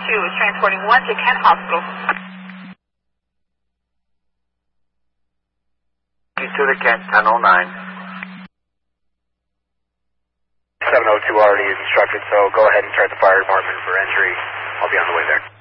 is transporting 1 to Kent Hospital. To the Kent, 1009. 702 already is instructed, so go ahead and start the fire department for entry. I'll be on the way there.